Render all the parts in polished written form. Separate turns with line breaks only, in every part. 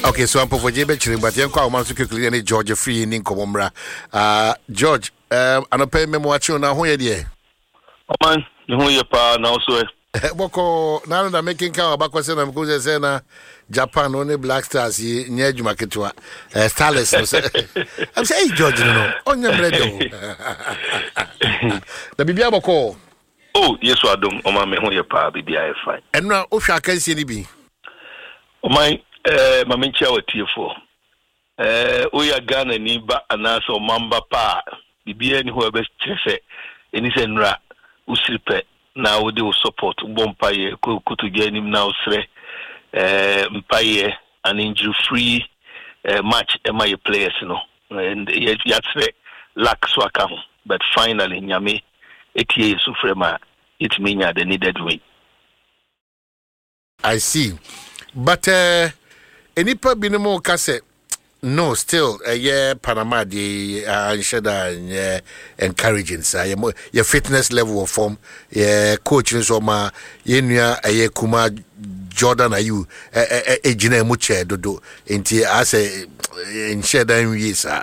Okay, so I'm for Jebe Chiri, but you call Mansu quickly any George free in Komomra. George, I pay me watch you now. Who are you?
Man, you are pa now so.
Boko now that making car back was saying I'm going to say na Japan only Black Stars near Jumaketwa. Starless. I'm saying George, no. On your bread. The Bibia Boko.
Oh, yes, I don't. Oh, man, who you pa Bibia fine.
And now, Osha can see any be.
Oh, my Mamincha wa TFO. Oya Ghana ni ba anaso mamba pa. Bibia ni huwa best chefe. Enisenra usiripe. Na odi o support bompaye kutu genim na usre mpaye an injury free match my players no and yatsre lack so account but finally nyame etie sufrema it mean the needed win.
I see, but enipa binimo kase no still Panama the shada encouraging say your fitness level of form coach so ma yenua kuma Jordan ayu ejina muche dodo enti ase in shada nwi sa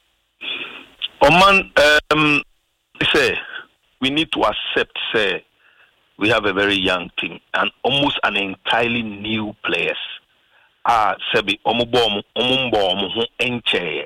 Oman say we need to accept say we have a very young team and almost an entirely new players. Sebi omumbo ho enche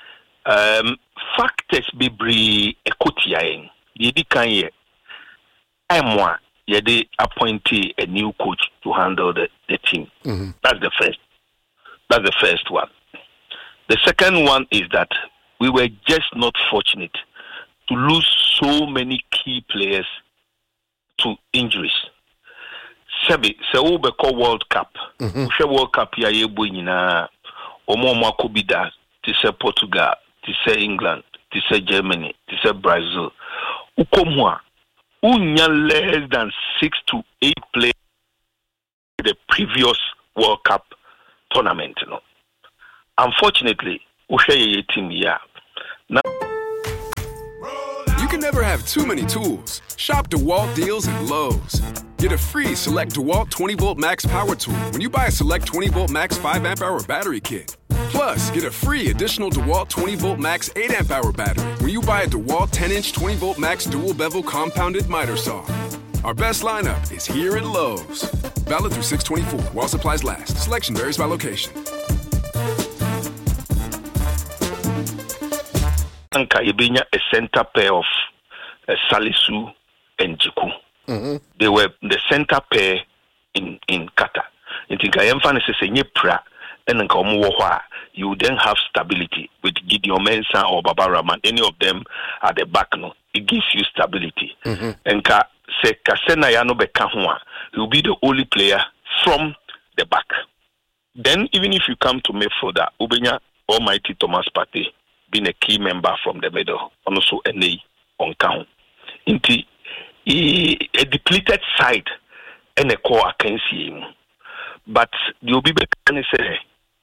factors bebre ekotiaen yedi kan ye emwa yedi appointee a new coach to handle the team. That's the first one. The second one is that we were just not fortunate to lose so many key players to injuries. Sebi se ubeko World Cup. Ushe World Cup ya yebo nyina omo akobida ti se Portugal, ti se England, ti se Germany, ti se Brazil. Ukomwa unya less than 6 to 8 players the previous World Cup tournament no. Unfortunately, ushe ye team ya. Now
you can never have too many tools. Shop DeWalt deals at Lowe's. Get a free Select DeWalt 20-volt max power tool when you buy a Select 20-volt max 5-amp-hour battery kit. Plus, get a free additional DeWalt 20-volt max 8-amp-hour battery when you buy a DeWalt 10-inch 20-volt max dual-bevel compounded miter saw. Our best lineup is here at Lowe's. Valid through 6/24 while supplies last. Selection varies by location.
Anka yebenya a center pair of Salisu and Jiku. They were the center pair in Qatar. I think I emphasis a pra and you then have stability with Gideon Mensah or Baba Rahman. Any of them at the back, no, it gives you stability. And se Kasena Yano Bekahua, he will be the only player from the back. Then even if you come to midfielder, Ubenya Almighty Thomas Partey being a key member from the middle, also NA on count. Inti a depleted side and a core against him. But the Obibe can say,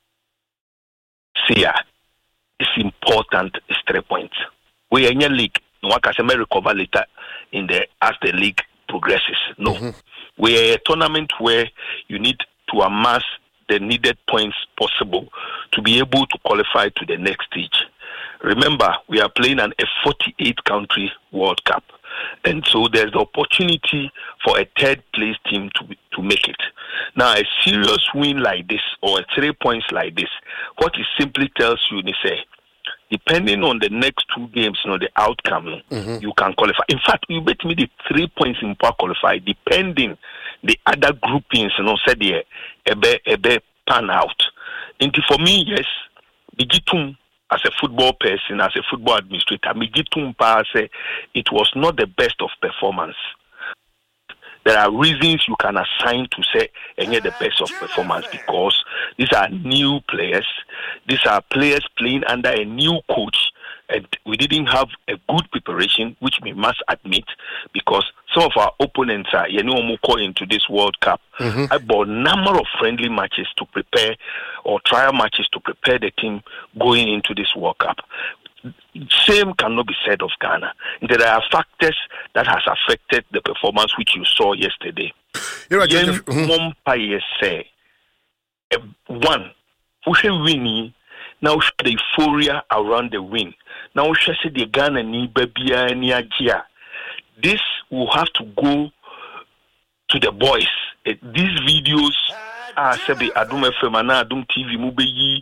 it's important is 3 points. We are in a league. No one can recover later as the league progresses. No. We are a tournament where you need to amass the needed points possible to be able to qualify to the next stage. Remember, we are playing a 48-country World Cup. And so there's the opportunity for a third place team to make it. Now, a serious win like this or 3 points like this, what it simply tells you is depending on the next 2 games, the outcome, you can qualify. In fact, you bet me the 3 points in power qualify, depending the other groupings, said there, ebe pan out. And for me, yes, Bigitum, as a football person, as a football administrator, it was not the best of performance. There are reasons you can assign to say any the best of performance because these are new players. These are players playing under a new coach, and we didn't have a good preparation, which we must admit, because some of our opponents are into this World Cup. I bought a number of friendly matches to prepare or trial matches to prepare the team going into this World Cup. Same cannot be said of Ghana. There are factors that has affected the performance which you saw yesterday.
You're right.
One, we winning. Now the euphoria around the win. Now we say the Ghana ni babia ni agia. This will have to go to the boys. These videos are Sebi Adum FM and Adum TV Mubeyi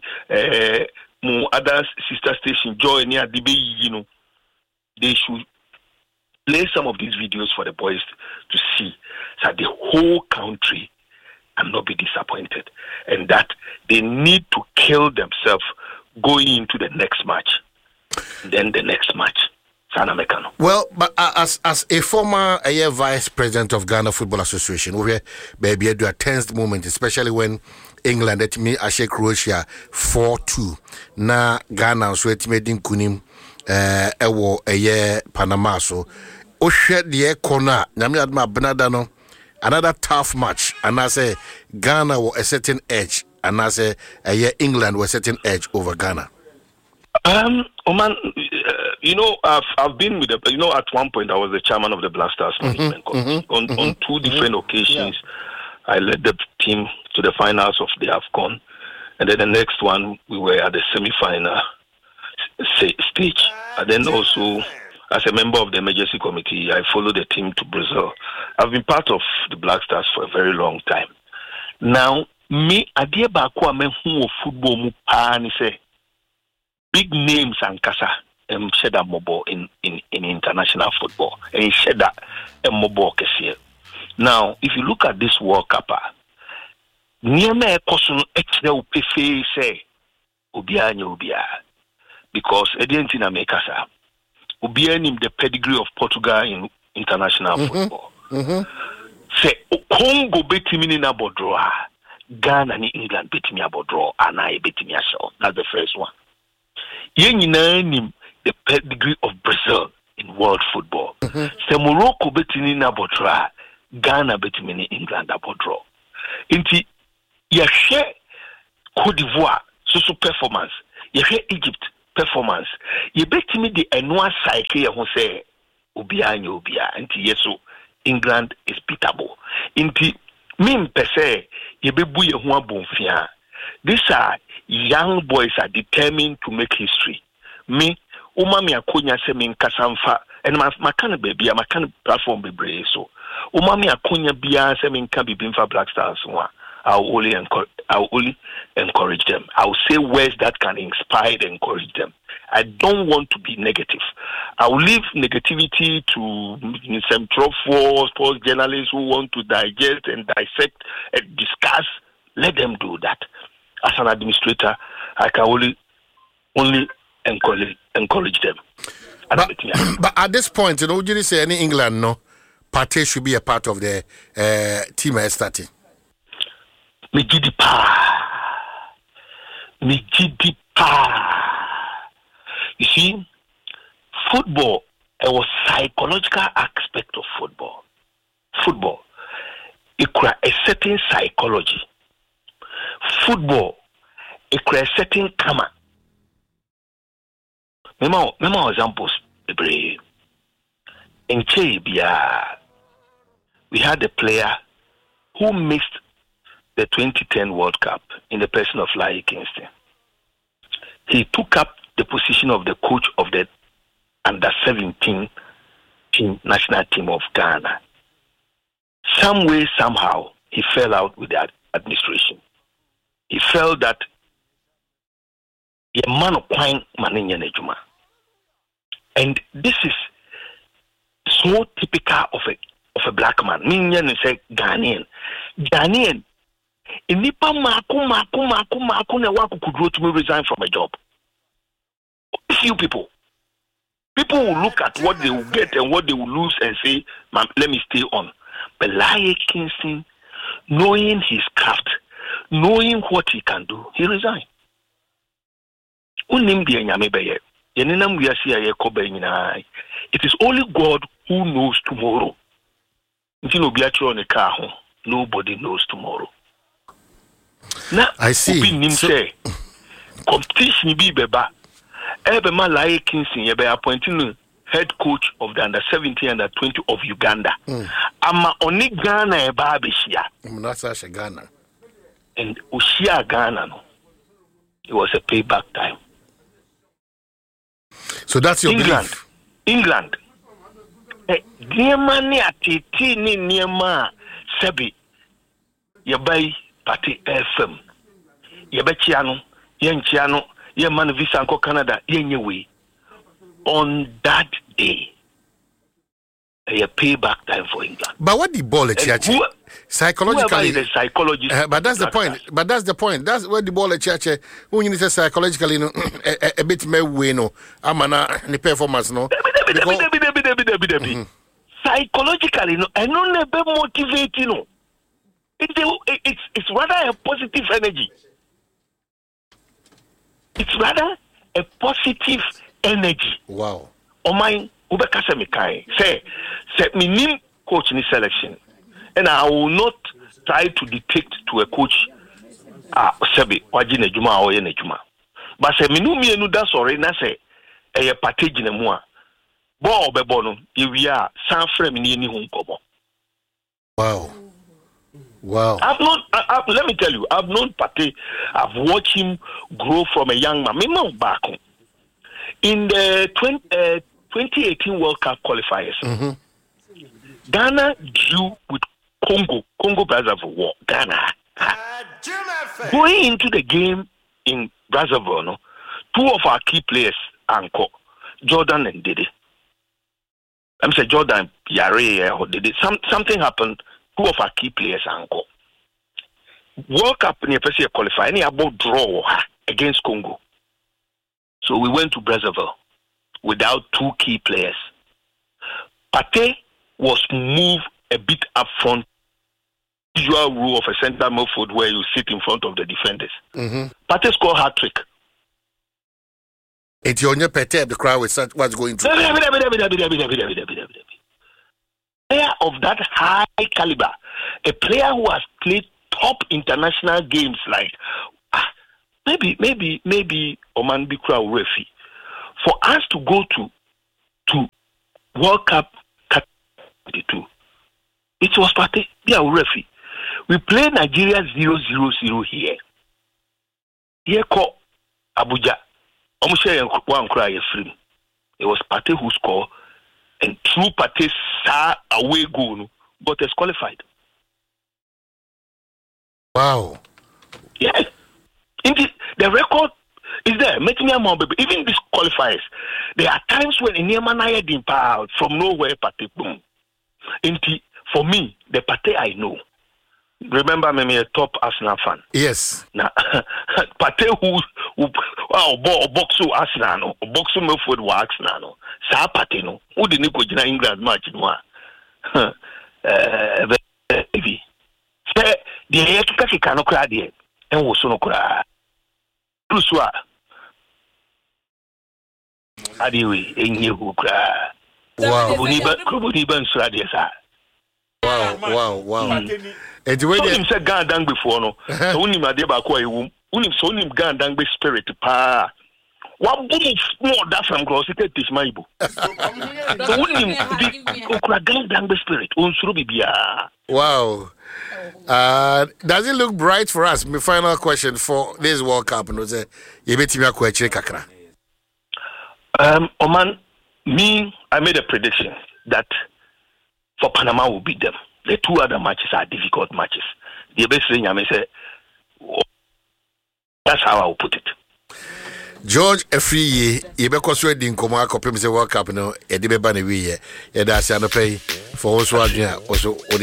mu other sister station Joy near Dibeyi, you know. They should play some of these videos for the boys to see that the whole country and not be disappointed, and that they need to kill themselves going into the next match, then the next match.
Well, but as a former vice president of Ghana Football Association, we maybe do a tense moment, especially when England let me shake Croatia 4-2. Na Ghana so it made in kunim ewo Panama so. O shed the corner. Nyami adma Benadano. Another tough match, and I say Ghana was a certain edge, and I say England was a certain edge over Ghana.
Oman, you know, I've been with the, you know, at one point I was the chairman of the Black Stars Management Committee. On two different occasions, I led the team to the finals of the AFCON, and then the next one we were at the semi-final stage, and then also, as a member of the emergency committee, I followed the team to Brazil. I've been part of the Black Stars for a very long time. Now, me, adie baako ame hu football mu pa ni say big names and kasa sheda mobile in international football and sheda mobile kese. Now, if you look at this World Cup, nieme ekoso ekire upefe say obia nya obia because Argentina make kasa. Obianim the pedigree of Portugal in international football. Say Congo betimi na bodro, Ghana ni England betimi abodro, and I betimi asho. That's the first one. Yenyina the pedigree of Brazil in world football. Say Morocco betimi na bodro, Ghana betimi ni England abodro. Inti yeshe Cote d'Ivoire so performance, yeshe Egypt performance. You bet me the annual cycle who say Ubia and Ubia anti yeso England is beatable. Inti mim per se ye be buye hua bonfia. These are young boys are determined to make history. Me umami akonya se min kasamfa and my kind of baby, my kind of platform be brave so. Umami akonya biya se min can be bimfa Black Stars one. I'll only encourage them. I'll say words that can inspire and encourage them. I don't want to be negative. I'll leave negativity to some sports journalists who want to digest and dissect and discuss. Let them do that. As an administrator, I can only encourage them.
But at this point, you know, would you say any England, no, Partey should be a part of the team starting?
Mijidipa. You see, football, it was psychological aspect of football. Football, it creates a certain psychology. Football, it creates a certain karma. Remember examples, in Chebia, we had a player who missed the 2010 World Cup in the person of Laie Kingston. He took up the position of the coach of the under-17 national team of Ghana. Some way, somehow, he fell out with the administration. He felt that a man of quine maninya nejuma. And this is so typical of a black man. Minyan is a Ghanaian. Inipa maku na waku could go to resign from a job. Few people will look at what they will get and what they will lose and say, let me stay on. But Laie Kingston, knowing his craft, knowing what he can do, he resigned. It is only God who knows tomorrow. Nobody knows tomorrow. Now,
I see.
Competition be beba. Ebema Laie Kingston be appointing head coach of the under-17 and under-20 of Uganda. Ama oni Ghana eba abeshia.
That's Ghana.
And Oshia Ghana no. it was a payback time.
So that's your belief.
England. Niema ni atiti ni niema sebi. Yabai party FM. Yabechiano, yenchiano, yeman visa anko Canada, yenyewe. On that day, a payback time for England.
But what the ball actually? Psychologically,
the psychologist.
But that's the point. But that's the point. That's where the ball actually. When you say psychologically, no, a bit me we no. Amana the performance no.
Psychologically, no, and not never motivating. No, it's rather a positive energy. It's rather a positive energy.
Wow.
O my ubekasa mikai say minim coach in selection, and I will not try to dictate to a coach. Sebi wajine juma or yene juma. But say mienu da sorry na say a package in a mua. Bo bebono if we are San Frem ni home kobo.
Wow. Wow.
Let me tell you, I've known Pate. I've watched him grow from a young man. Me no back in the 2018 World Cup qualifiers. Ghana drew with Congo Brazzaville war. Ghana going into the game in Brazzaville. No, two of our key players, Anko Jordan and Dede. I'm saying Jordan Yare or Dede. Something happened. Two of our key players, Anko. World Cup in the qualify. Any about draw against Congo. So we went to Brazzaville without two key players. Pate was moved a bit up front. Usual rule of a centre midfield where you sit in front of the defenders. Pate scored hat-trick.
It's your new Pate, the crowd with what's going through.
Player of that high caliber, a player who has played top international games like maybe Oman Bikra Refi. For us to go to World Cup 22, it was Pate, yeah, Refi. We play Nigeria 0-0-0 here. Here called Abuja. One cry free. It was Pate who scored, and through Pate's away goal, but is qualified.
Wow.
Yes. Indeed, the record is there. Even these qualifiers, there are times when Inyemanaya didn't power from nowhere, Pate boom. Indeed, for me, the Pate I know. Remember me, a top Arsenal fan.
Yes.
Now, Pate who box Arsenal, box Milford was Arsenal. Sa Pate no, who didn't go to England match no. Maybe. Say the Yakaki cannot cry there, and was no cry. Luswa. Adiwe, and you who cry.
Wow.
Kubuniban Sradia.
Wow.
And the way they said Gandang before, no, only my dear Bakwa, only so him Gandang be spirit pa. What boom more that from gross it is my book. So only Gandang be spirit, Unsrubia.
Wow. Does it look bright for us? My final question for this World Cup, no, say you bet me a question, Kakra.
Oman, I made a prediction that for Panama will beat them. The two other matches are difficult matches. The best thing I may say, that's how I will put it.
George Efriye, Yebeko Swedin Koma Kopim World Cup, no, Edibe Bani, that's an pay for also